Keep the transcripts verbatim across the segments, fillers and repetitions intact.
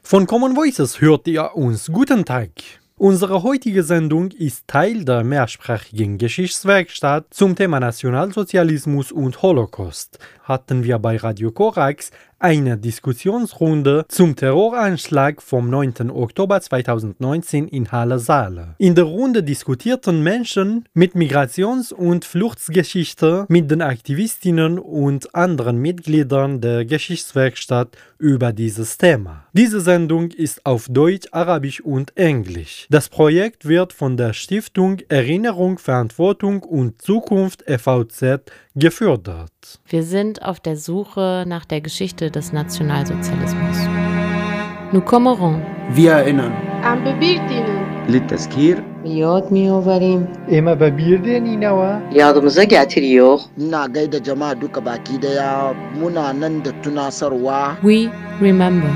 Von Common Voices hört ihr uns. Guten Tag. Unsere heutige Sendung ist Teil der mehrsprachigen Geschichtswerkstatt zum Thema Nationalsozialismus und Holocaust. Hatten wir bei Radio Korax eine Diskussionsrunde zum Terroranschlag vom neunten Oktober zweitausendneunzehn in Halle-Saale. In der Runde diskutierten Menschen mit Migrations- und Fluchtgeschichte mit den Aktivistinnen und anderen Mitgliedern der Geschichtswerkstatt über dieses Thema. Diese Sendung ist auf Deutsch, Arabisch und Englisch. Das Projekt wird von der Stiftung Erinnerung, Verantwortung und Zukunft E V Z gefördert. Wir sind auf der Suche nach der Geschichte des Nationalsozialismus. Nous commémorons. Wir erinnern. عم ببيردينن للتذكير یاد میآوریم اما ببیردێنینەوە yadımıza getiriyor. Ina gaida jama'a duka baki daya, muna nan da tunasarwa. We remember.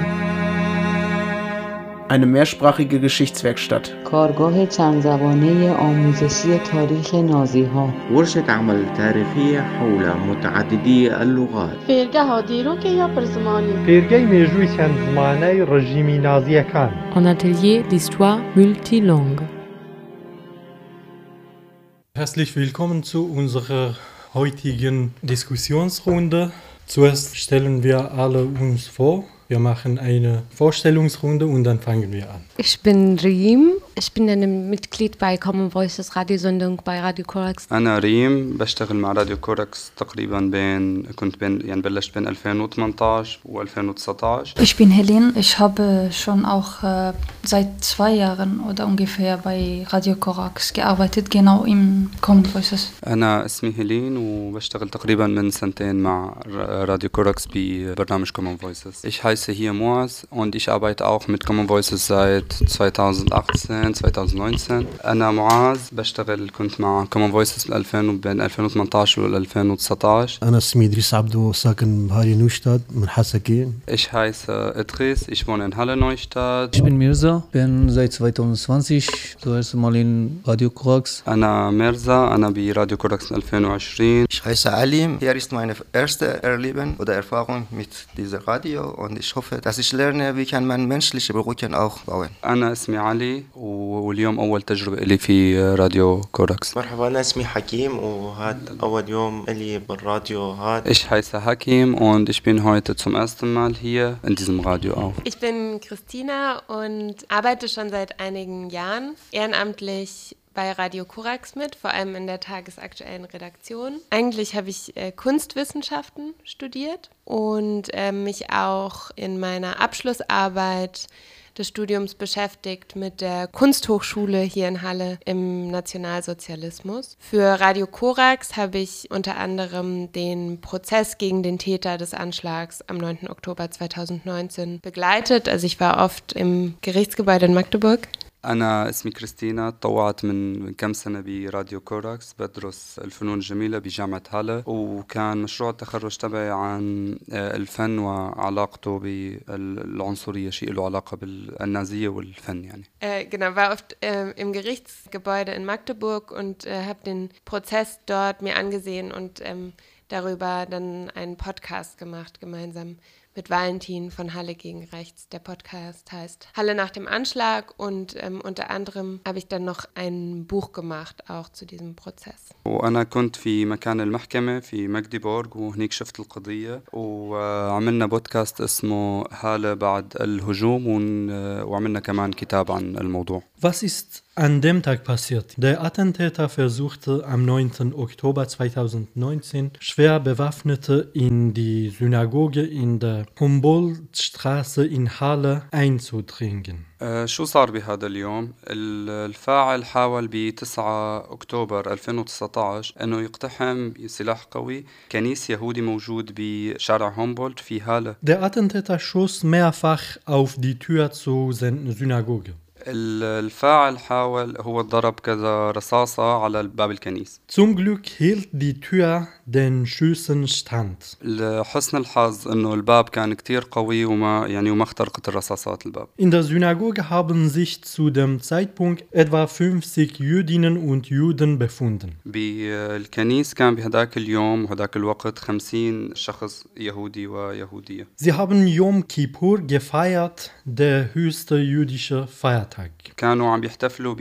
Eine mehrsprachige Geschichtswerkstatt. کارگاه چند زبانه آموزشی تاریخ نازی‌ها. ورشة عمل تاريخية حول متعددي اللغات. فێرگەها دیرۆکێ یا پرزمانی پێرگەی مێژووی چەند زمانەی ڕژیمی نازیەکان. En atelier d'histoire multilangue. Herzlich willkommen zu unserer heutigen Diskussionsrunde. Zuerst stellen wir alle uns vor. Wir machen eine Vorstellungsrunde und dann fangen wir an. Ich bin Riem. Ich bin ein Mitglied bei Common Voices Radiosendung bei Radio Korax. أنا ريم بشتغل مع راديو كوركس تقريبا بين كنت بين يعني بلشت بين ألفين وثمانية عشر و2019. Ich bin Helene. Ich habe schon auch äh, seit zwei Jahren oder ungefähr bei Radio Korax gearbeitet, genau im Common Voices. أنا اسمي هيلين وبشتغل تقريبا من سنتين مع راديو كوركس ببرنامج Common Voices. Ich heiße hier Moaz und ich arbeite auch mit Common Voices seit zweitausendachtzehn zweitausendneunzehn. أنا معاذ بشتغل كنت مع Common Voices ألفين بين ألفين وثمانية عشر و ألفين وتسعطعش. أنا اسمي إدريس عبدو ساكن بهاري نوشتاد من حسكين. Ich heiße Idris, ich wohne in Halle Neustadt. Ich bin Mirza, bin seit zwanzig zwanzig zuerst mal in Radio Korax. أنا ميرزا أنا براديو كوراكس ألفين وعشرين. Ich heiße Alim. Hier ist meine erste Erleben oder Erfahrung mit dieser Radio und ich hoffe, dass ich lerne, wie kann man menschliche Brücken aufbauen. أنا اسمي علي واليوم أول تجربة لي في راديو كوراكس. مرحبا أنا اسمي حكيم وهذا أول يوم لي بالراديو هذا. Ich heiße Hakim und ich bin heute zum ersten Mal hier in diesem Radio auch. Ich bin Christina und arbeite schon seit einigen Jahren ehrenamtlich bei Radio Korax mit, vor allem in der tagesaktuellen Redaktion. Eigentlich habe ich äh, Kunstwissenschaften studiert und äh, mich auch in meiner Abschlussarbeit des Studiums beschäftigt mit der Kunsthochschule hier in Halle im Nationalsozialismus. Für Radio Korax habe ich unter anderem den Prozess gegen den Täter des Anschlags am neunten Oktober zweitausendneunzehn begleitet. Also ich war oft im Gerichtsgebäude in Magdeburg. أنا اسمي كريستينا تطوعت من كم سنة براديو كوراكس بدرس الفنون الجميلة بجامعة هاله وكان مشروع التخرج تبعي عن الفن وعلاقته بالعنصرية شيء له علاقة بالنازية والفن يعني. Äh, genau, war oft äh, im Gerichtsgebäude in Magdeburg und äh, habe den Prozess dort mir angesehen und ähm, darüber dann einen Podcast gemacht gemeinsam mit Valentin von Halle gegen Rechts. Der Podcast heißt Halle nach dem Anschlag und ähm, unter anderem habe ich dann noch ein Buch gemacht, auch zu diesem Prozess. وأنا كنت في مكان المحكمة في ماجديبورغ وهنيك شفت القضية وعملنا بودكاست اسمه هالة بعد الهجوم وعملنا كمان كتاب عن الموضوع. Was ist an dem Tag passiert? Der Attentäter versuchte am neunten Oktober zweitausendneunzehn schwer Bewaffnete in die Synagoge in der Humboldtstraße in Halle einzudringen. شو صار بهذا اليوم؟ الفاعل حاول ب تسعة أكتوبر ألفين وتسعطعش أنه يقتحم بسلاح قوي كنيس يهودي موجود بشارع هومبولت في هالة. Der Attentäter schoss mehrfach auf die Tür zur Synagoge. الفاعل حاول هو ضرب كذا رصاصة على باب الكنيس. Zum Glück hielt die Tür den Schüssen stand. لحسن الحظ إنه الباب كان كتير قوي وما يعني وما اخترقت الرصاصات الباب. In der Synagoge haben sich zu dem Zeitpunkt etwa fünfzig Jüdinnen und Juden befunden. بالكنيس كان بهداك اليوم وهداك الوقت خمسين شخص يهودي ويهودية. Sie haben Yom Kippur gefeiert, der höchste jüdische Feiertag. كانوا عم يحتفلوا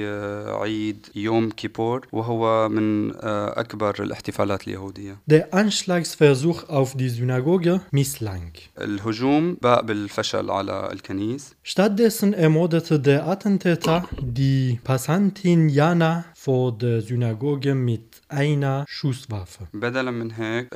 بعيد يوم كيبور وهو من أكبر الاحتفالات اليهودية. Der Anschlagsversuch auf die Synagoge misslang. الهجوم باء بالفشل على الكنيس. Stattdessen ermordete der Attentäter die Passantin Jana vor der Synagoge mit einer Schusswaffe. بدلا من هيك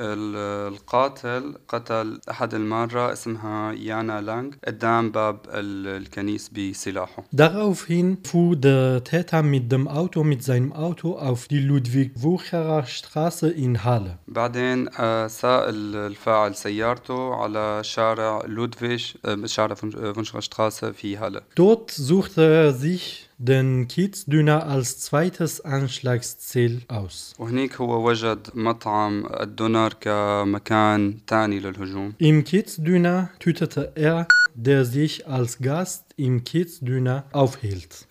القاتل قتل أحد المارة اسمها يانا لانغ قدام باب الكنيس بسلاحه. Daraufhin fuhr der Täter mit dem Auto mit seinem Auto auf die Ludwig-Wucherer Straße in Halle. بعدين ساق الفاعل سيارته على شارع لودفيش شارع فونشغر شتراسه في هاله. Dort suchte er sich den Kitzdüner als zweites Anschlagsziel aus. وهنيك هو وجد مطعم الدونر كمكان ثاني للهجوم. Im Kitzdüner tötete er, der sich als Gast im Kitzdüner aufhielt.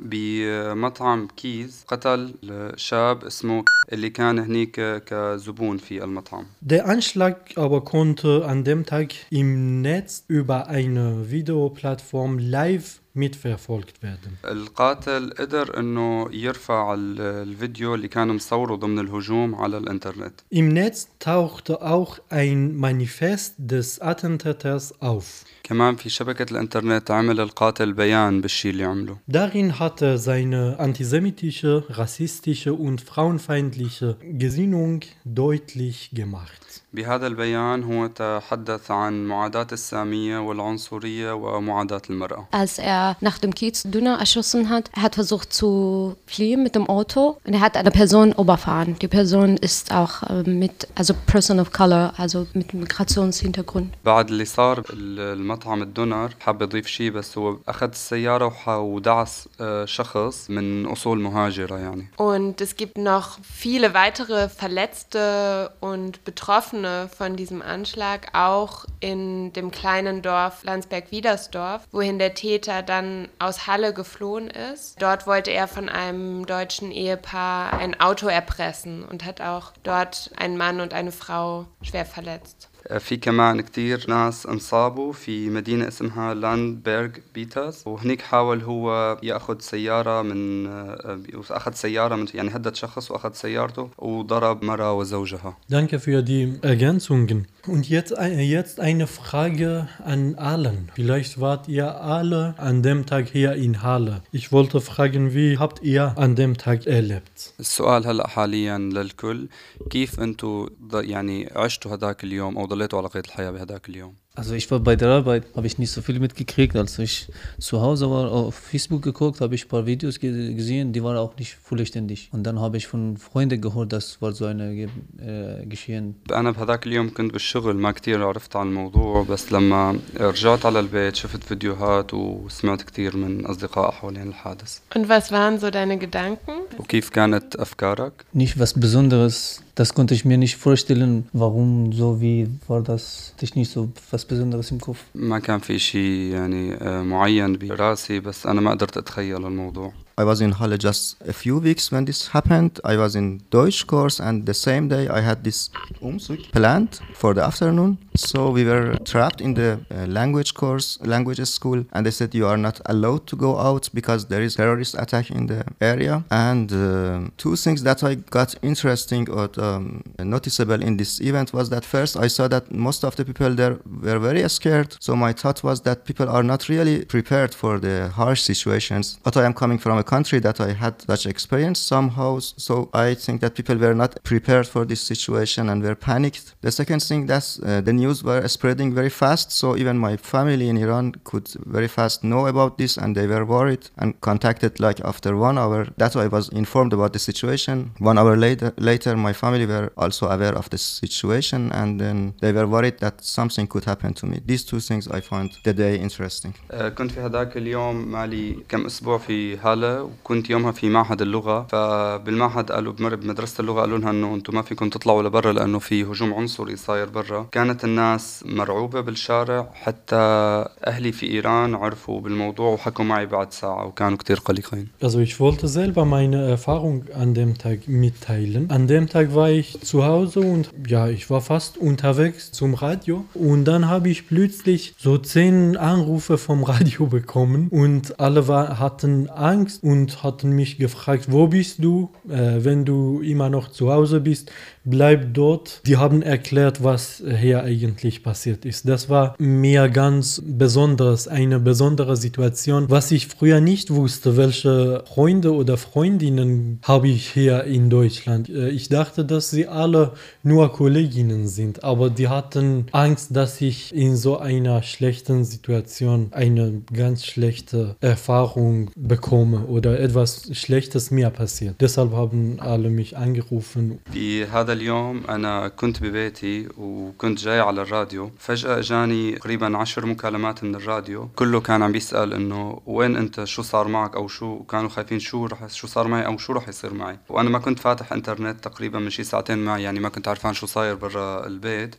بمطعم كيز قتل شاب اسمه اللي كان هنيك كزبون في المطعم. Der Anschlag aber konnte an dem Tag im Netz über eine Videoplattform live mitverfolgt werden. القاتل قدر انه يرفع الفيديو اللي كان مصوره ضمن الهجوم على الانترنت. Im Netz tauchte auch ein Manifest des Attentäters auf. كمان في شبكة الانترنت عمل القاتل بيان بالشي اللي عمله. Darin hat er seine antisemitische, rassistische und frauenfeindliche Gesinnung deutlich gemacht. بهذا البيان هو تحدث عن معاداة السامية والعنصرية ومعاداة المرأة. Als er nach dem Kitzdüner erschossen hat, er hat versucht zu fliehen mit dem Auto und er hat eine Person überfahren. Die Person ist auch äh, mit, also Person of Color, also mit Migrationshintergrund. بعد اللي صار المطعم الدونر حاب يضيف شيء بس هو أخذ السيارة ودعس شخص من أصول مهاجرة يعني. Und es gibt noch viele weitere Verletzte und Betroffene von diesem Anschlag, auch in dem kleinen Dorf Landsberg-Wiedersdorf, wohin der Täter dann aus Halle geflohen ist. Dort wollte er von einem deutschen Ehepaar ein Auto erpressen und hat auch dort einen Mann und eine Frau schwer verletzt. في كمان كتير ناس انصابوا في مدينة اسمها لاندبرغ بيتاس وهنيك حاول هو يأخذ سيارة من أخذ سيارة من يعني هدد شخص وأخذ سيارته وضرب مرة وزوجها. Danke für die Ergänzungen. Und jetzt, jetzt eine Frage an allen. Vielleicht wart ihr alle an dem Tag hier in Halle. Ich wollte fragen, wie habt ihr an dem Tag erlebt? السؤال هلا حاليا للكل كيف انتم يعني عشتوا هذاك اليوم او ضليتوا على قيد الحياة بهذاك اليوم؟ Also ich war bei der Arbeit, habe ich nicht so viel mitgekriegt. Als ich zu Hause war, auf Facebook geguckt, habe ich ein paar Videos ge- gesehen, die waren auch nicht vollständig. Und dann habe ich von Freunden gehört, das war so eine äh, Geschehen. أنا بهذاك اليوم كنت بالشغل ما كتير عرفت عن الموضوع بس لما رجعت على البيت شفت فيديوهات وسمعت كتير من أصدقاء حوالين الحادث. Und was waren so deine Gedanken? وكيف كانت أفكارك؟ Nicht was Besonderes. Das konnte ich mir nicht vorstellen, warum so, wie war das, hatte ich nicht so was Besonderes im Kopf. ما كان في شيء يعني معين براسي بس أنا ما قدرت أتخيل الموضوع. I was in Halle just a few weeks when this happened. I was in Deutsch course and the same day I had this Umzug planned for the afternoon. So we were trapped in the uh, language course, language school, and they said you are not allowed to go out because there is terrorist attack in the area. And uh, two things that I got interesting or um, noticeable in this event was that first I saw that most of the people there were very scared. So my thought was that people are not really prepared for the harsh situations. But I am coming from a country that I had such experience somehow, so I think that people were not prepared for this situation and were panicked. The second thing, that's uh, the news were spreading very fast, so even my family in Iran could very fast know about this and they were worried and contacted like after one hour that I was informed about the situation. One hour later, later my family were also aware of the situation and then they were worried that something could happen to me. These two things I found the day interesting. كنت في هذاك اليوم مالي كم أسبوع في هالة وكنت يومها في معهد اللغة فبالمعهد قالوا بمر بمدرسة اللغة قالوا لنا إنه أنتم ما فيكم تطلعوا لبرا لأنه في هجوم عنصري صاير برا. كانت الناس مرعوبة بالشارع حتى أهلي في إيران عرفوا بالموضوع وحكوا معي بعد ساعة وكانوا كتير قلقين. Also ich wollte selber meine Erfahrung an dem Tag mitteilen. An dem Tag war ich zu Hause und ja, ich war fast unterwegs zum Radio und dann habe ich plötzlich so zehn Anrufe vom Radio bekommen und alle war, hatten Angst und hatten mich gefragt, wo bist du? Äh, wenn du immer noch zu Hause bist, bleib dort. Die haben erklärt, was hier eigentlich passiert ist. Das war mir ganz besonders, eine besondere Situation, was ich früher nicht wusste, welche Freunde oder Freundinnen habe ich hier in Deutschland. Ich dachte, dass sie alle nur Kolleginnen sind, aber die hatten Angst, dass ich in so einer schlechten Situation eine ganz schlechte Erfahrung bekomme oder etwas Schlechtes mir passiert. Deshalb haben alle mich angerufen. في هذا اليوم أنا كنت ببيتي وكنت جاي على الراديو، فجأة جاني تقريبا عشر مكالمات من الراديو، كله كان عم بيسأل إنه وين أنت، شو صار معك أو شو كانوا خايفين شو رح شو صار معي أو شو رح يصير معي، وأنا ما كنت فاتح إنترنت تقريبا من شي ساعتين معي، يعني ما كنت عارفان شو صاير برا البيت.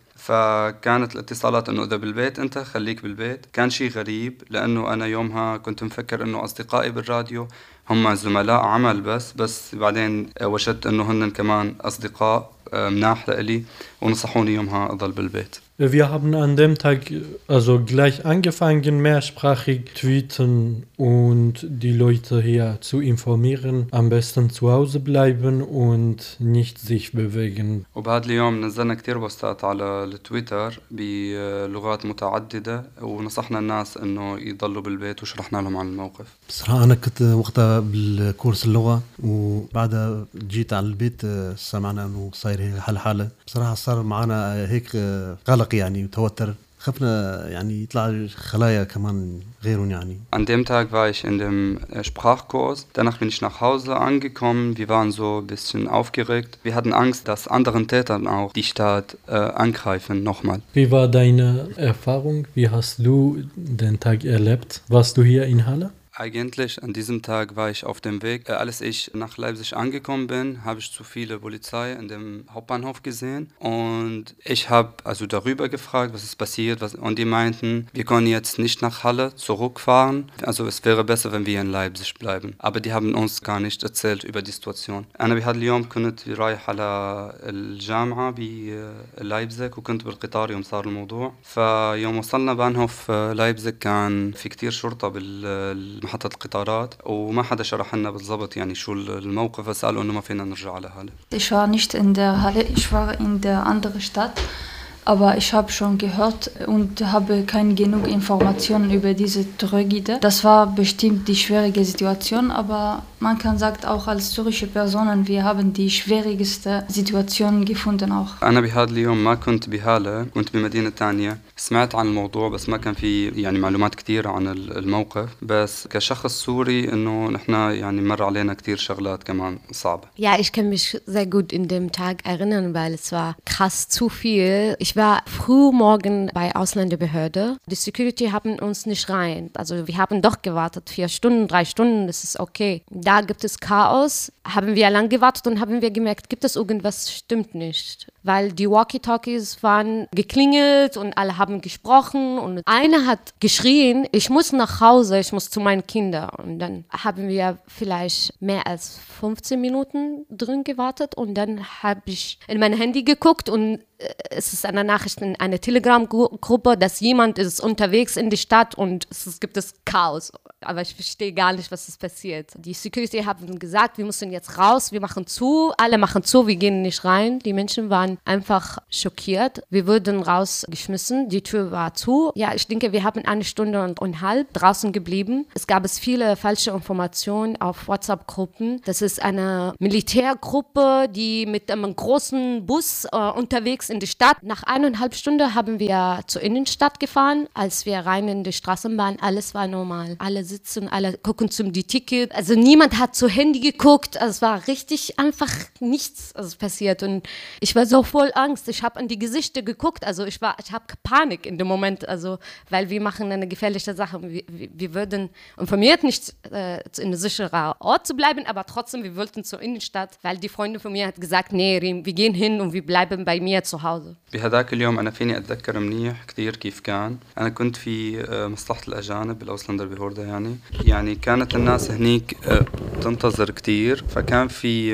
فكانت الاتصالات انه اذا بالبيت انت خليك بالبيت. كان شيء غريب لانه انا يومها كنت مفكر انه اصدقائي بالراديو هم زملاء عمل بس بس بعدين وجدت انه هن كمان اصدقاء مناح لإلي ونصحوني يومها اضل بالبيت. Wir haben an dem Tag also gleich angefangen, mehrsprachig tweeten und die Leute hier zu informieren, am besten zu Hause bleiben und nicht sich bewegen. وبهذا اليوم نزلنا كتير بوستات على التويتر بلغات متعددة ونصحنا الناس انه يضلوا بالبيت وشرحنا لهم عن الموقف. بصراحة أنا كنت وقتها بالكورس اللغة وبعدها جيت على البيت سمعنا إنه صاير هيك حالة حالة. بصراحة صار معنا هيك قلق يعني وتوتر. خفنا يعني يطلع خلايا كمان غيرهم يعني. An dem Tag war ich in dem Sprachkurs. Danach bin ich nach Hause angekommen. Wir waren so ein bisschen aufgeregt. Wir hatten Angst, dass anderen Tätern auch die Stadt äh, angreifen nochmal. Wie war deine Erfahrung? Wie hast du den Tag erlebt? Warst du hier in Halle? Eigentlich an diesem Tag war ich auf dem Weg. Als ich nach Leipzig angekommen bin, habe ich zu viele Polizei in dem Hauptbahnhof gesehen und ich habe also darüber gefragt, was ist passiert, was, und die meinten, wir können jetzt nicht nach Halle zurückfahren, also es wäre besser, wenn wir in Leipzig bleiben. Aber die haben uns gar nicht erzählt über die Situation. أنا بهذا اليوم كنت رايح على الجامعة بلايبزيج وكنت بالقطار يوم صار الموضوع. فيوم وصلنا بانهوف لايبزيج كان في كتير شرطة بال محطة القطارات وما حدا شرح لنا بالضبط يعني شو الموقف فسألوا إنه ما فينا نرجع على هالة. Ich war nicht in der Halle, ich war in der anderen Stadt. Aber ich habe schon gehört und habe keine genug Informationen über diese Tragödie. Das war bestimmt die schwierige Situation, aber man kann sagen, auch als syrische Personen, wir haben die schwierigste Situation gefunden auch. أنا بهذا اليوم ما كنت بهالة، كنت بمدينة تانية. سمعت عن الموضوع بس ما كان في يعني معلومات كتير عن الموقف. بس كشخص سوري إنه نحن يعني مر علينا كتير شغلات كمان صعبة. Ja, ich kann mich sehr gut in dem Tag erinnern, weil es war krass zu viel. Ich war früh morgen bei Ausländerbehörde. Die Security haben uns nicht rein. Also wir haben doch gewartet, vier Stunden, drei Stunden, das ist okay. Da gibt es Chaos. Haben wir lang gewartet und haben wir gemerkt, gibt es irgendwas, stimmt nicht. Weil die Walkie-Talkies waren geklingelt und alle haben gesprochen und einer hat geschrien, ich muss nach Hause, ich muss zu meinen Kindern. Und dann haben wir vielleicht mehr als fünfzehn Minuten drin gewartet und dann habe ich in mein Handy geguckt und es ist eine Nachricht in einer Telegram-Gruppe, dass jemand ist unterwegs in die Stadt und es gibt es Chaos. Aber ich verstehe gar nicht, was ist passiert. Die Security haben gesagt, wir müssen jetzt raus, wir machen zu, alle machen zu, wir gehen nicht rein. Die Menschen waren einfach schockiert. Wir wurden rausgeschmissen, die Tür war zu. Ja, ich denke, wir haben eine Stunde und eine halbe draußen geblieben. Es gab es viele falsche Informationen auf WhatsApp-Gruppen. Das ist eine Militärgruppe, die mit einem großen Bus äh, unterwegs in die Stadt. Nach eineinhalb Stunden haben wir zur Innenstadt gefahren. Als wir rein in die Straßenbahn, alles war normal. Alle sitzen, alle gucken zum die Ticket. Also niemand hat zu Handy geguckt. Also es war richtig einfach nichts also passiert. Und ich war so voll Angst. Ich habe an die Gesichter geguckt. Also ich war, ich habe Panik in dem Moment. Also weil wir machen eine gefährliche Sache. Wir, wir, wir würden informiert, nicht äh, in einem sicheren Ort zu bleiben, aber trotzdem, wir wollten zur Innenstadt, weil die Freundin von mir hat gesagt, nee, wir gehen hin und wir bleiben bei mir zu Hause. بهذاك اليوم أنا فيني أتذكر منيح كتير كيف كان. أنا كنت في مصلحة الأجانب بالأوسلندربehörde يعني يعني كانت الناس هنيك تنتظر كتير فكان في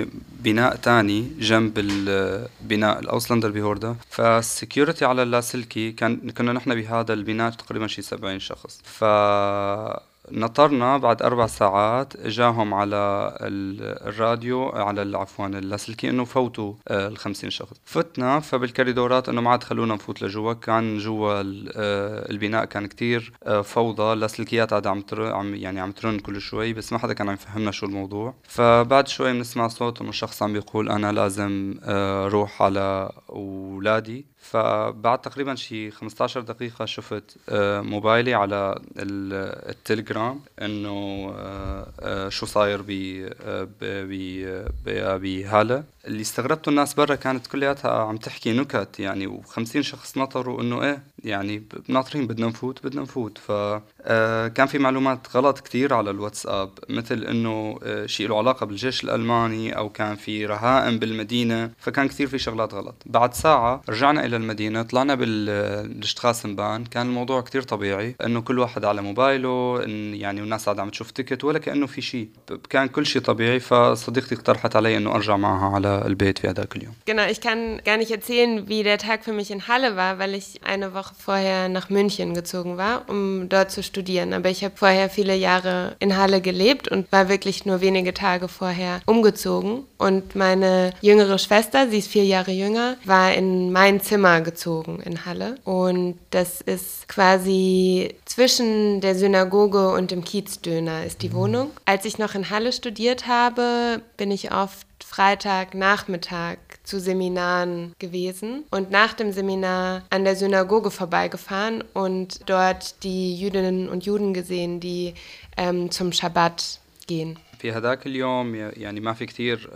بناء تاني جنب البناء الأوسلندر بهوردا. فالسكيورتي على اللاسلكي كان كنا نحن بهذا البناء تقريبا شي سبعين شخص. ف نطرنا بعد أربع ساعات جاهم على الراديو على عفوا اللاسلكي إنه فوتوا الخمسين شخص. فتنا فبالكريدورات إنه ما عاد خلونا نفوت لجوا. كان جوا البناء كان كتير فوضى، اللاسلكيات عاد عم عم يعني عم ترن كل شوي، بس ما حدا كان عم يفهمنا شو الموضوع. فبعد شوي بنسمع صوت إنه شخص عم بيقول أنا لازم روح على أولادي. فبعد تقريبا شي خمسة عشر دقيقة شفت موبايلي على التليجرام إنه شو صاير بهالة. اللي استغربته الناس برا كانت كلياتها عم تحكي نكت يعني، وخمسين شخص نطروا إنه إيه يعني ناطرين بدنا نفوت بدنا نفوت. فكان في معلومات غلط كتير على الواتساب، مثل إنه شيء له علاقة بالجيش الألماني أو كان في رهائن بالمدينة، فكان كتير في شغلات غلط. بعد ساعة رجعنا إلى المدينة، طلعنا بالاشتخاص مبان، كان الموضوع كتير طبيعي، إنه كل واحد على موبايله إن يعني والناس قاعدة عم تشوف تيكت ولا كأنه في شيء، كان كل شيء طبيعي. فصديقتي اقترحت علي إنه أرجع معها على البيت في هذاك اليوم. Genau, ich kann gar nicht erzählen, wie der Tag für mich in Halle war, weil ich eine Woche vorher nach München gezogen war, um dort zu studieren. Aber ich habe vorher viele Jahre in Halle gelebt und war wirklich nur wenige Tage vorher umgezogen. Und meine jüngere Schwester, sie ist vier Jahre jünger, war in mein Zimmer gezogen in Halle. Und das ist quasi zwischen der Synagoge und dem Kiezdöner ist die Wohnung. Als ich noch in Halle studiert habe, bin ich oft Freitagnachmittag zu Seminaren gewesen und nach dem Seminar an der Synagoge vorbeigefahren und dort die Jüdinnen und Juden gesehen, die ähm, zum Schabbat gehen. في هذاك اليوم يعني ما في كتير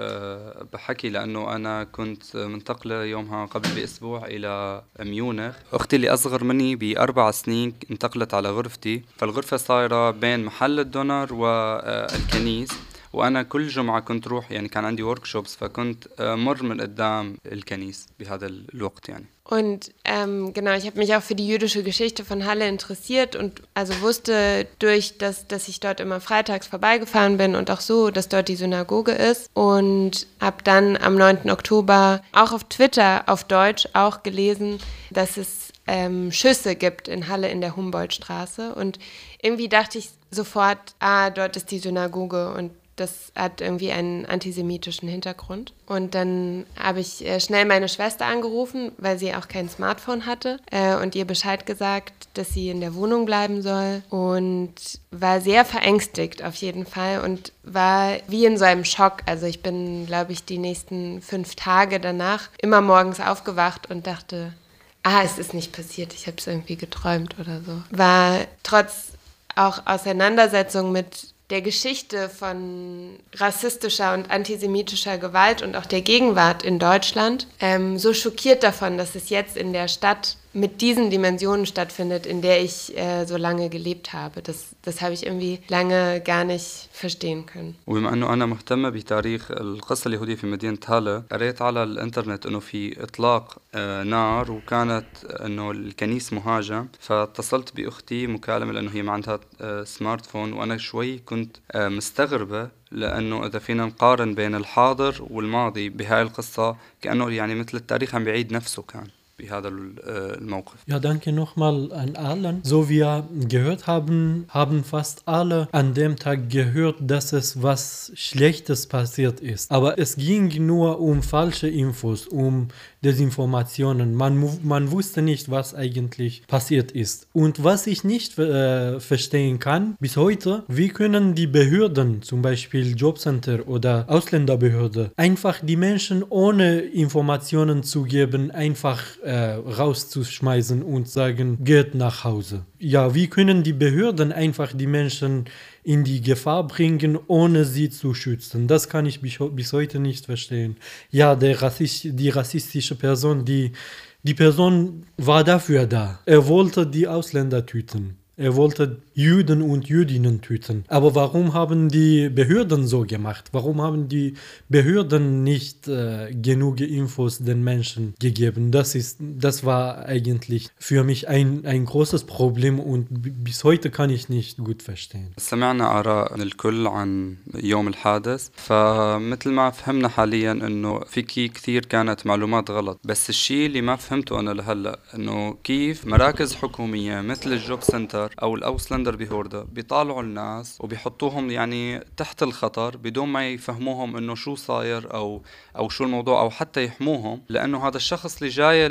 بحكي، لأنه أنا كنت منتقلة يومها قبل بأسبوع إلى ميونخ. أختي اللي أصغر مني بأربع سنين انتقلت على غرفتي، فالغرفة صايرة بين محل الدونر والكنيس، وأنا كل جمعة كنت روح يعني كان عندي workshops، فكنت مر من قدام الكنيس بهذا الوقت يعني. Und ähm, genau, ich habe mich auch für die jüdische Geschichte von Halle interessiert und also wusste durch, dass, dass ich dort immer freitags vorbeigefahren bin und auch so, dass dort die Synagoge ist, und habe dann am neunten Oktober auch auf Twitter auf Deutsch auch gelesen, dass es ähm, Schüsse gibt in Halle in der Humboldtstraße, und irgendwie dachte ich sofort, ah, dort ist die Synagoge und das hat irgendwie einen antisemitischen Hintergrund. Und dann habe ich äh, schnell meine Schwester angerufen, weil sie auch kein Smartphone hatte, äh, und ihr Bescheid gesagt, dass sie in der Wohnung bleiben soll, und war sehr verängstigt auf jeden Fall und war wie in so einem Schock. Also ich bin, glaube ich, die nächsten fünf Tage danach immer morgens aufgewacht und dachte, ah, es ist nicht passiert, ich habe es irgendwie geträumt oder so. War trotz auch Auseinandersetzung mit der Geschichte von rassistischer und antisemitischer Gewalt und auch der Gegenwart in Deutschland ähm, so schockiert davon, dass es jetzt in der Stadt mit diesen Dimensionen stattfindet, in der ich äh, so lange gelebt habe. Das, das habe ich irgendwie lange gar nicht verstehen können. وبما أنه أنا مهتمة بتاريخ القصة اليهودية في مدينة هالة، قريت على الإنترنت إنه في إطلاق نار، وكانت إنه الكنيس مهاجم، فاتصلت بأختي مكالمة لأنه هي ما عندها سمارت فون، وأنا شوي كنت مستغربة لأنه إذا فينا نقارن بين الحاضر والماضي بهاي القصة، كأنه يعني مثل التاريخ عم بيعيد نفسه كان بهذا الموقف. Ja, danke nochmal an allen. So wie wir gehört haben, haben fast alle an dem Tag gehört, dass es was Schlechtes passiert ist. Aber es ging nur um falsche Infos, um Desinformationen. Man, man wusste nicht, was eigentlich passiert ist. Und was ich nicht äh, verstehen kann bis heute, wie können die Behörden, zum Beispiel Jobcenter oder Ausländerbehörde, einfach die Menschen ohne Informationen zu geben, einfach äh, rauszuschmeißen und sagen, geht nach Hause. Ja, wie können die Behörden einfach die Menschen in die Gefahr bringen, ohne sie zu schützen? Das kann ich bis heute nicht verstehen. Ja, der Rassist, die rassistische Person, die, die Person war dafür da. Er wollte die Ausländer töten. Er wollte Juden und Jüdinnen töten. Aber warum haben die Behörden so gemacht? Warum haben die Behörden nicht äh, genug Infos den Menschen gegeben? Das ist, das war eigentlich für mich ein, ein großes Problem und bis heute kann ich nicht gut verstehen. سمعنا آراء الكل عن يوم الحادث فمثل ما فهمنا حاليا إنه فيكي كثير كانت معلومات غلط بس الشيء اللي ما فهمته أنا لهلا إنه كيف مراكز حكومية مثل الجوب سنتر أو الأوسلندر بهوردا بيطالعوا الناس وبيحطوهم يعني تحت الخطر بدون ما يفهموهم إنه شو صاير أو أو شو الموضوع أو حتى يحموهم لأنه هذا الشخص اللي جاي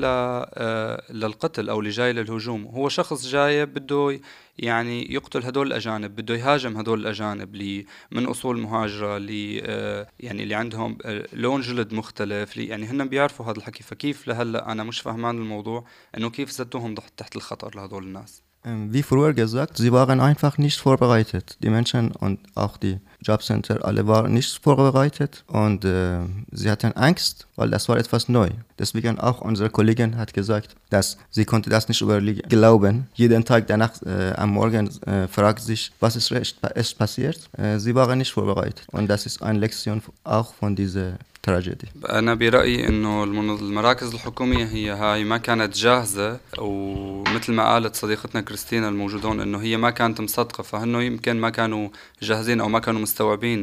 للقتل أو اللي جاي للهجوم هو شخص جاي بده يعني يقتل هدول الأجانب بده يهاجم هدول الأجانب اللي من أصول مهاجرة اللي يعني اللي عندهم لون جلد مختلف يعني هن بيعرفوا هذا الحكي فكيف لهلا أنا مش فهمان الموضوع إنه كيف زدتوهم تحت الخطر لهدول الناس. Wie früher gesagt, sie waren einfach nicht vorbereitet. Die Menschen und auch die Jobcenter, alle waren nicht vorbereitet und äh, sie hatten Angst, weil das war etwas neu. Deswegen auch unsere Kollegin hat gesagt, dass sie konnte das nicht glauben. Jeden Tag danach äh, am Morgen äh, fragt sich, was ist echt passiert. Äh, sie waren nicht vorbereitet und das ist eine Lektion auch von dieser تراجيدي. أنا برأيي إنه المراكز الحكومية هي هاي ما كانت جاهزة ومثل ما قالت صديقتنا كريستينا الموجودون إنه هي ما كانت مصدقة فهنو يمكن ما كانوا جاهزين أو ما كانوا مستوعبين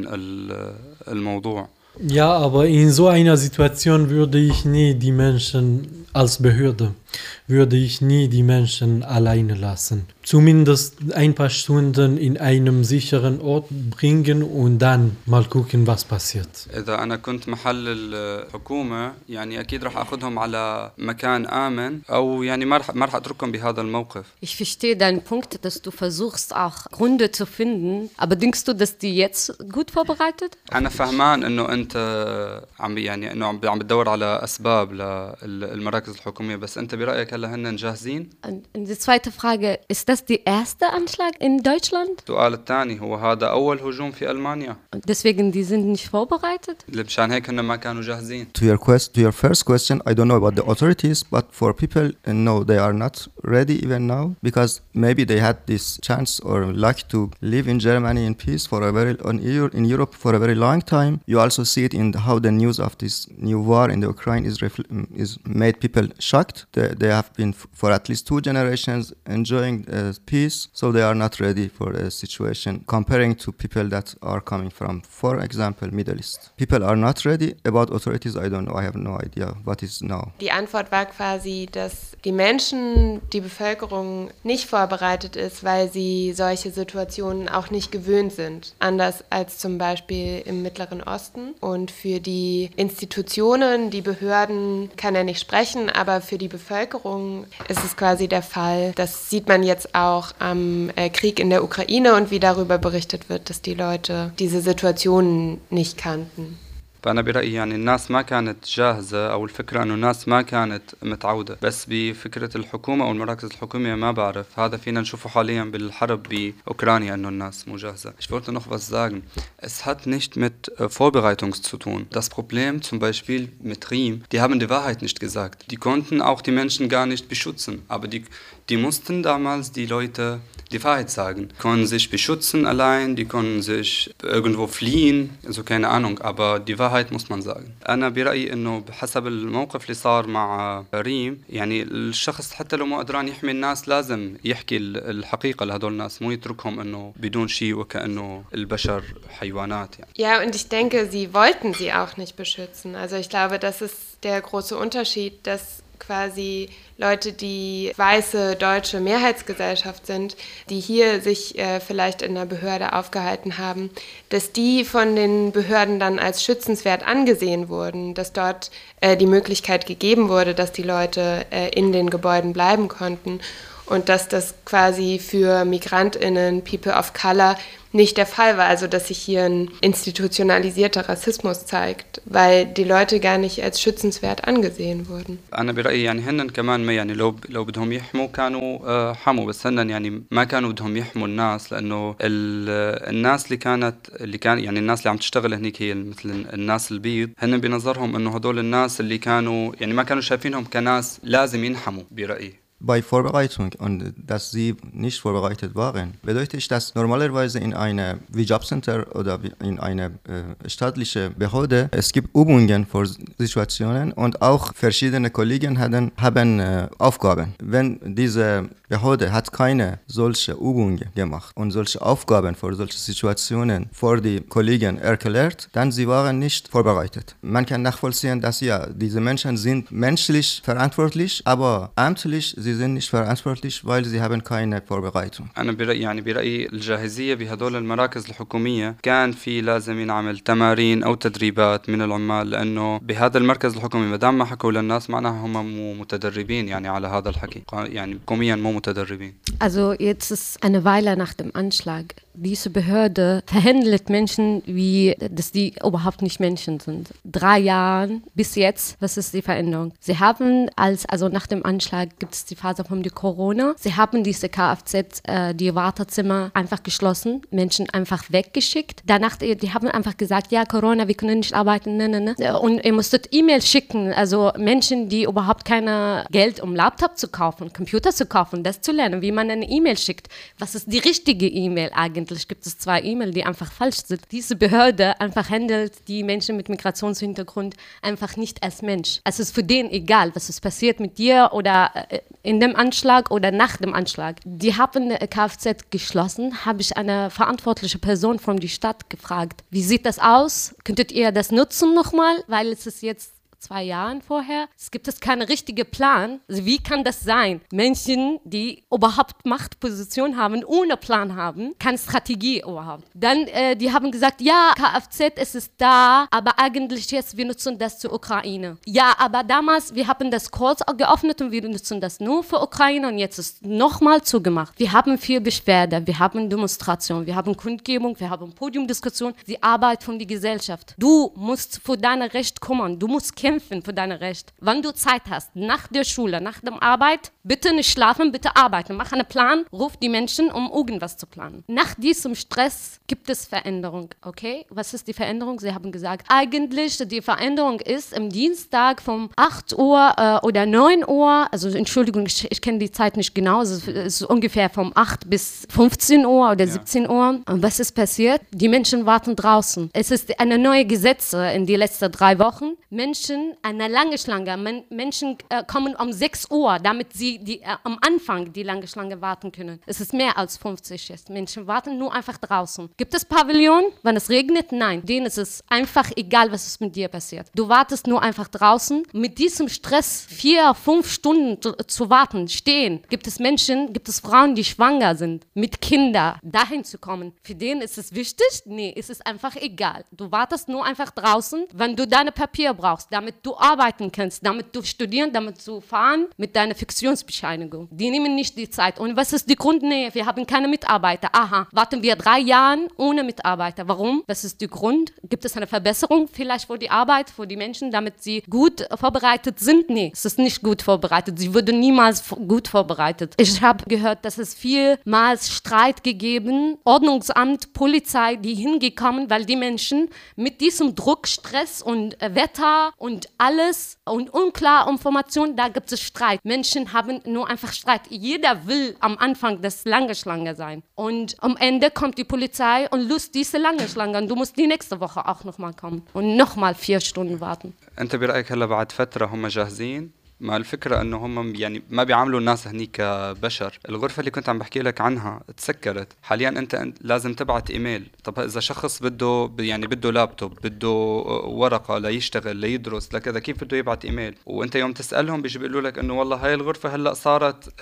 الموضوع. Ja, aber in so einer Situation würde ich nie die Menschen als Behörde, würde ich nie die Menschen alleine lassen. Zumindest ein paar Stunden in einem sicheren Ort bringen und dann mal gucken, was passiert. إذا أنا كنت محل الحكومة يعني أكيد راح أخذهم على مكان آمن أو يعني ما راح ما راح أتركهم بهذا الموقف. Ich verstehe deinen Punkt, dass du versuchst auch Gründe zu finden, aber denkst du, dass die jetzt gut vorbereitet? أنا فهمان إنه أنت عم يعني إنه عم عم بتدور على أسباب للمراكز الحكومية بس أنت برأيك هلا هن جاهزين؟ Und die zweite Frage, ist das der erste Anschlag in Deutschland? السؤال الثاني هو هذا أول هجوم في ألمانيا. Und deswegen die sind nicht vorbereitet? مشان هيك هن ما كانوا جاهزين. To your quest, to your first question, I don't know about the authorities, but for people, no, they are not ready even now because maybe they had this chance or luck to live in Germany in peace for a very in Europe for a very long time. You also see it in the, how the news of this new war in the Ukraine is is made people shocked. They, they have been f- for at least two generations enjoying uh, peace, so they are not ready for a situation comparing to people that are coming from, for example, Middle East. People are not ready. About authorities, I don't know. I have no idea what is now. Die Antwort war quasi, dass die Menschen, die Bevölkerung nicht vorbereitet ist, weil sie solche Situationen auch nicht gewöhnt sind. Anders als zum Beispiel im Mittleren Osten. Und für die Institutionen, die Behörden kann er nicht sprechen, aber für die Bevölkerung ist es quasi der Fall. Das sieht man jetzt auch am äh, Krieg in der Ukraine und wie darüber berichtet wird, dass die Leute diese Situationen nicht kannten. فأنا برأيي يعني الناس ما كانت جاهزة أو الفكرة أنه الناس ما كانت متعودة بس بفكرة الحكومة أو المراكز الحكومية ما بعرف هذا فينا نشوفه حاليا بالحرب بأوكرانيا أنه الناس مو جاهزة. Ich wollte noch was sagen. Es hat nicht mit Vorbereitung zu tun. Das Problem zum Beispiel mit Riem, die haben die Wahrheit nicht gesagt. Die konnten auch die Menschen gar nicht beschützen, aber die, die mussten damals die Leute die Wahrheit sagen. Die konnten sich beschützen allein, die konnten sich irgendwo fliehen, also keine Ahnung, aber die Wahrheit muss man sagen. أنا برأيي إنه بحسب الموقف اللي صار مع ريم يعني الشخص حتى لو ما قدران يحمي الناس لازم يحكي الحقيقة لهدول الناس مو يتركهم إنه بدون شيء وكأنه البشر حيوانات يعني. Ja, und ich denke, sie wollten sie auch nicht beschützen. Also ich glaube, das ist der große Unterschied, dass quasi Leute, die weiße deutsche Mehrheitsgesellschaft sind, die hier sich äh, vielleicht in der Behörde aufgehalten haben, dass die von den Behörden dann als schützenswert angesehen wurden, dass dort äh, die Möglichkeit gegeben wurde, dass die Leute äh, in den Gebäuden bleiben konnten und dass das quasi für MigrantInnen, People of Color, nicht der Fall war, also dass sich hier ein institutionalisierter Rassismus zeigt, weil die Leute gar nicht als schützenswert angesehen wurden. أنا برأيي يعني هن كمان ما يعني لو لو بدهم يحموا كانوا حموا بس هن يعني ما كانوا بدهم يحموا الناس لأنه الناس اللي كانت اللي كان يعني الناس اللي عم تشتغل هنيك هي مثل الناس البيض هن بنظرهم إنه هدول الناس اللي كانوا يعني ما كانوا شايفينهم كناس لازم ينحموا برأيي. bei Vorbereitung und dass sie nicht vorbereitet waren. Bedeutet, dass normalerweise in einem wie Jobcenter oder in einer äh, staatlichen Behörde es gibt Übungen für Situationen und auch verschiedene Kollegen hatten, haben äh, Aufgaben. Wenn diese Behörde hat keine solche Übungen gemacht und solche Aufgaben für solche Situationen vor die Kollegen erklärt, dann sie waren nicht vorbereitet. Man kann nachvollziehen, dass ja, diese Menschen sind menschlich verantwortlich, aber amtlich sie sind nicht verantwortlich, weil sie haben keine Vorbereitung. أنا برأيي يعني برأيي الجاهزية بهدول المراكز الحكومية كان في لازم ينعمل تمارين أو تدريبات من العمال لأنه بهذا المركز الحكومي ما دام ما حكوا للناس معناها هم مو متدربين يعني على هذا الحكي يعني حكوميا مو متدربين. Also jetzt ist eine Weile nach dem Anschlag. Diese Behörde verhandelt Menschen, wie dass die überhaupt nicht Menschen sind. Drei Jahre bis jetzt, was ist die Veränderung? Sie haben als, also nach dem Anschlag gibt es die Phase von der Corona. Sie haben diese K F Z, äh, die Wartezimmer einfach geschlossen, Menschen einfach weggeschickt. Danach, die haben einfach gesagt, ja Corona, wir können nicht arbeiten, ne, ne, ne. Und ihr musstet E-Mails schicken, also Menschen, die überhaupt kein Geld, um Laptop zu kaufen, Computer zu kaufen, das zu lernen, wie man eine E-Mail schickt. Was ist die richtige E-Mail eigentlich? Gibt es zwei E-Mails, die einfach falsch sind. Diese Behörde einfach handelt die Menschen mit Migrationshintergrund einfach nicht als Mensch. Es ist für den egal, was ist passiert mit dir oder in dem Anschlag oder nach dem Anschlag. Die haben K F Z geschlossen, habe ich eine verantwortliche Person von der Stadt gefragt, wie sieht das aus? Könntet ihr das nutzen nochmal? Weil es ist jetzt zwei Jahren vorher. Es gibt es keinen richtigen Plan. Also wie kann das sein? Menschen, die überhaupt Machtposition haben, ohne Plan haben, keine Strategie überhaupt. Dann, äh, die haben gesagt, ja, K F Z, es ist da, aber eigentlich jetzt, wir nutzen das zur Ukraine. Ja, aber damals, wir haben das kurz geöffnet und wir nutzen das nur für Ukraine und jetzt ist nochmal zugemacht. Wir haben viel Beschwerde, wir haben Demonstration, wir haben Kundgebung, wir haben Podiumdiskussion, die Arbeit von der Gesellschaft. Du musst für dein Recht kümmern, du musst kämpfen für deine Rechte. Wenn du Zeit hast, nach der Schule, nach der Arbeit, bitte nicht schlafen, bitte arbeiten. Mach einen Plan, ruf die Menschen, um irgendwas zu planen. Nach diesem Stress gibt es Veränderung, okay? Was ist die Veränderung? Sie haben gesagt, eigentlich die Veränderung ist am Dienstag von acht Uhr äh, oder neun Uhr, also Entschuldigung, ich, ich kenne die Zeit nicht genau, es ist ungefähr von acht bis fünfzehn Uhr oder ja. siebzehn Uhr. Und was ist passiert? Die Menschen warten draußen. Es ist eine neue Gesetze in den letzten drei Wochen. Menschen eine lange Schlange. Men- Menschen äh, kommen um sechs Uhr, damit sie die, äh, am Anfang die lange Schlange warten können. Es ist mehr als fünfzig jetzt. Menschen warten nur einfach draußen. Gibt es Pavillon, wenn es regnet? Nein. Denen ist es einfach egal, was ist mit dir passiert. Du wartest nur einfach draußen. Mit diesem Stress vier, fünf Stunden zu, zu warten, stehen. Gibt es Menschen, gibt es Frauen, die schwanger sind, mit Kindern, dahin zu kommen. Für den ist es wichtig? Nee, es ist einfach egal. Du wartest nur einfach draußen, wenn du deine Papier brauchst, damit du arbeiten kannst, damit du studieren, damit du fahren mit deiner Fiktionsbescheinigung. Die nehmen nicht die Zeit. Und was ist die Grund? Nee, wir haben keine Mitarbeiter. Aha, warten wir drei Jahre ohne Mitarbeiter. Warum? Was ist der Grund? Gibt es eine Verbesserung vielleicht für die Arbeit, für die Menschen, damit sie gut vorbereitet sind? Nee, es ist nicht gut vorbereitet. Sie wurden niemals gut vorbereitet. Ich habe gehört, dass es vielmals Streit gegeben, Ordnungsamt, Polizei, die hingekommen, weil die Menschen mit diesem Druck, Stress und äh, Wetter und alles und unklare Informationen, da gibt es Streit. Menschen haben nur einfach Streit. Jeder will am Anfang das lange Schlange sein. Und am Ende kommt die Polizei und löst diese lange Schlange. Und du musst die nächste Woche auch nochmal kommen und nochmal vier Stunden warten. أنت برأيك هلا بعد فترة هم جاهزين؟ ما الفكرة انه هم يعني ما بيعاملوا الناس هنيك كبشر. الغرفة اللي كنت عم بحكي لك عنها تسكرت. حاليا انت لازم تبعت ايميل. طب اذا شخص بده يعني بده لابتوب، بده ورقة ليشتغل، ليدرس، لكذا، كيف بده يبعت ايميل؟ وانت يوم تسألهم بيجي بيقولوا لك انه والله هاي الغرفة هلا صارت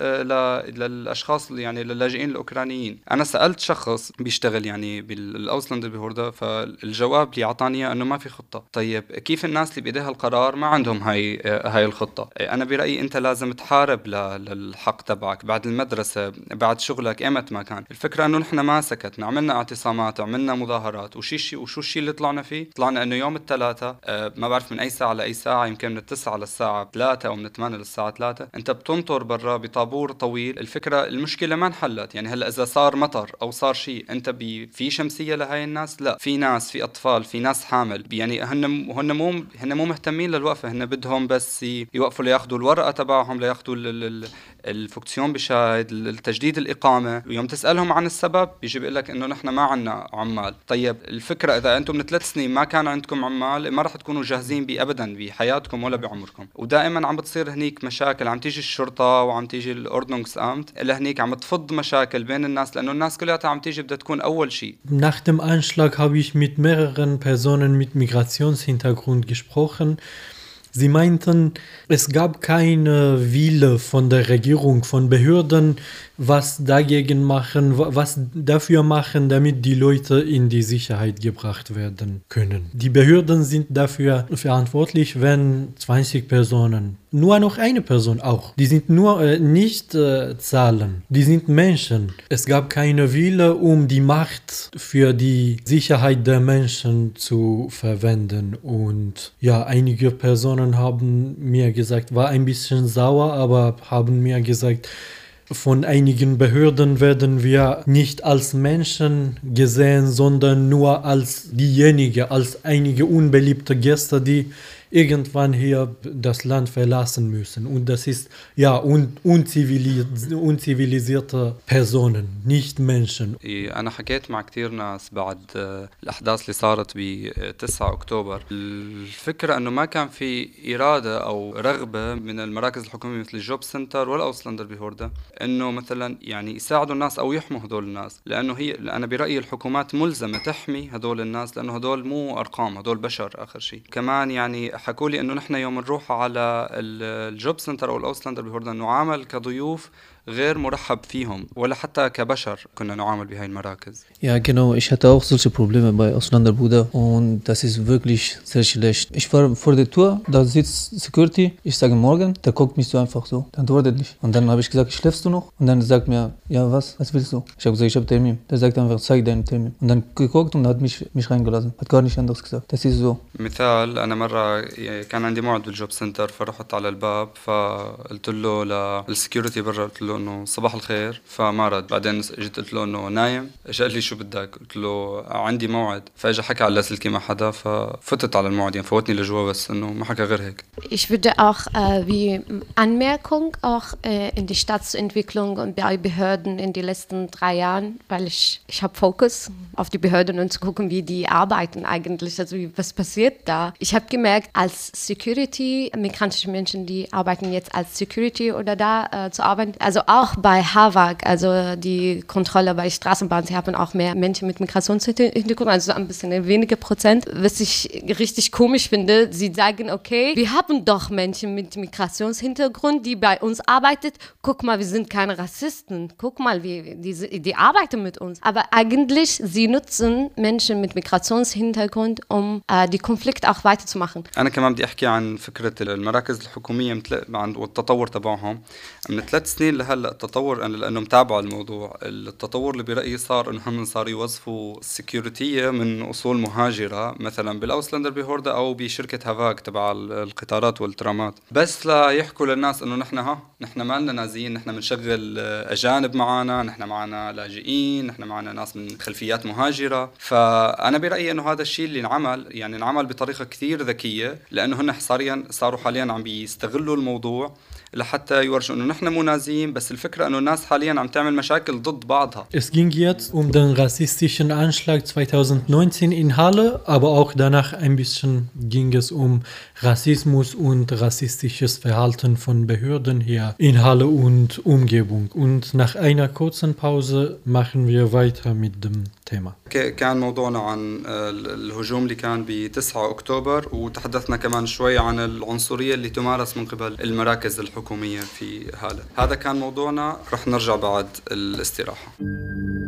للاشخاص يعني للاجئين الاوكرانيين. انا سألت شخص بيشتغل يعني بالاوسلاند بهوردا، فالجواب اللي اعطاني انه ما في خطة. طيب كيف الناس اللي بايديها القرار ما عندهم هاي هاي الخطة؟ أنا برأيي أنت لازم تحارب للحق تبعك بعد المدرسة، بعد شغلك، إيمت ما كان. الفكرة أنه نحن ما سكتنا، عملنا اعتصامات، عملنا مظاهرات، وشي وشو الشيء اللي طلعنا فيه؟ طلعنا أنه يوم الثلاثة أه ما بعرف من أي ساعة لأي ساعة، يمكن من التسعة للساعة ثلاثة أو من الثمانية للساعة ثلاثة، أنت بتنطر برا بطابور طويل. الفكرة المشكلة ما انحلت. يعني هلا إذا صار مطر أو صار شيء، أنت في شمسية لهاي الناس؟ لا، في ناس، في أطفال، في ناس حامل، يعني هن هن مو هن مو مهتمين للوقفة، هن بدهم بس يوقفوا ياخذوا الورقة تبعهم، لياخذوا الفوكسيون بشايد، التجديد الإقامة. يوم تسألهم عن السبب بيجي بيقول لك إنه نحن ما عنا عمال. طيب الفكرة إذا أنتم من ثلاث سنين ما كان عندكم عمال ما رح تكونوا جاهزين بيه أبدا بحياتكم ولا بعمركم. ودائما عم بتصير هنيك مشاكل، عم تيجي الشرطة وعم تيجي الأوردنungsamt إلى هنيك عم تفض مشاكل بين الناس، لأنه الناس كلها عم تيجي بدها تكون أول شيء. Nach dem Anschlag habe ich mit mehreren Personen mit Migrationshintergrund gesprochen. Sie meinten, es gab keine Wille von der Regierung, von Behörden, was dagegen machen, was dafür machen, damit die Leute in die Sicherheit gebracht werden können. Die Behörden sind dafür verantwortlich, wenn zwanzig Personen, nur noch eine Person auch, die sind nur äh, nicht äh, Zahlen, die sind Menschen. Es gab keine Wille, um die Macht für die Sicherheit der Menschen zu verwenden. Und ja, einige Personen haben mir gesagt, war ein bisschen sauer, aber haben mir gesagt, von einigen Behörden werden wir nicht als Menschen gesehen, sondern nur als diejenigen, als einige unbeliebte Gäste, die irgendwann hier das Land verlassen müssen. Und das ist ja un unzivilis unzivilisierte Personen, nicht Menschen. أنا حكيت مع كتير ناس بعد الأحداث اللي صارت ب تسعة أكتوبر. الفكرة إنه ما كان في إرادة أو رغبة من المراكز الحكومية مثل الجوب سنتر ولا أوسلاندر بيهوردا إنه مثلا يعني يساعدوا الناس أو يحموا هدول الناس، لأنه هي أنا برأيي الحكومات ملزمة تحمي هدول الناس، لأنه هدول مو أرقام، هدول بشر آخر شيء. كمان يعني حكوا لي إنه نحن يوم نروح على الجوب سنتر أو الأوسلاندر بيهوردا نعامل كضيوف غير مرحب فيهم ولا حتى كبشر كنا نعامل بهاي المراكز. Ja, genau. Ich hatte auch solche Probleme bei Ausländerbruder und das ist wirklich sehr schlecht. Ich war vor der Tür, da sitzt Security, ich sage morgen, der guckt mich so einfach so, der antwortet nicht. Und dann habe ich gesagt, schläfst du noch? Und dann sagt mir, ja was, was willst du? Ich habe gesagt, ich habe Termin. Der sagt einfach, zeig deinen Termin. Und dann geguckt und hat mich, mich reingelassen, hat gar nichts anderes gesagt. Das ist so. مثال أنا مرة كان عندي موعد بالجوب سنتر فرحت على الباب فقلت له للسكيورتي برا قلت له إنه صباح الخير فما رد. بعدين جيت قلت له إنه نايم، إيش قال لي شو بدك؟ قلت له عندي موعد، فإجا حكى على لاسلكي مع حدا ففتت على الموعد يعني فوتني لجوا بس إنه ما حكى غير هيك. Ich würde auch äh, wie Anmerkung auch äh, in die Staatsentwicklung und bei Behörden in den letzten drei Jahren, weil ich ich habe Fokus auf die Behörden und zu gucken, wie die arbeiten eigentlich, also wie, was passiert da. Ich habe gemerkt, als Security, migrantische Menschen, die arbeiten jetzt als Security oder da äh, zu arbeiten, also auch bei Havak, also die Kontrolle bei Straßenbahnen, sie haben auch mehr Menschen mit Migrationshintergrund, also ein bisschen weniger Prozent. Was ich richtig komisch finde, sie sagen, okay, wir haben doch Menschen mit Migrationshintergrund, die bei uns arbeiten. Guck mal, wir sind keine Rassisten. Guck mal, wie, die, die arbeiten mit uns. Aber eigentlich, sie nutzen Menschen mit Migrationshintergrund, um äh, die Konflikte auch weiterzumachen. أنا كمان بدي أحكي عن فكرة المراكز الحكومية والتطور تبعهم. من ثلاث سنين لهلا التطور أنا لأنه متابع الموضوع، التطور اللي برأيي صار إنه هم صار يوظفوا السكيورتية من أصول مهاجرة مثلا بالأوسلاندر بيهوردا أو بشركة هافاك تبع القطارات والترامات، بس لا يحكوا للناس إنه نحن ها نحن ما لنا نازيين، نحن بنشغل أجانب معنا، نحن معنا لاجئين، نحن معنا ناس من خلفيات مهاجرة. فأنا برأيي إنه هذا الشيء اللي انعمل يعني انعمل بطريقة كثير ذكية، لأنه هن صاريا صاروا حاليا عم بيستغلوا الموضوع لحتى يورجوا إنه نحن مو نازيين، بس الفكرة إنه الناس حاليا عم تعمل مشاكل ضد بعضها. Es ging jetzt um den rassistischen Anschlag zweitausendneunzehn in Halle, aber auch danach ein bisschen ging es um Rassismus und rassistisches Verhalten von Behörden hier in Halle und Umgebung. Und nach einer kurzen Pause machen wir weiter mit dem Thema. كان موضوعنا عن الهجوم اللي كان ب تسعة أكتوبر، وتحدثنا كمان شوي عن العنصرية اللي تمارس من قبل المراكز الحكومية في هالة. هذا كان موضوعنا، رح نرجع بعد الاستراحة.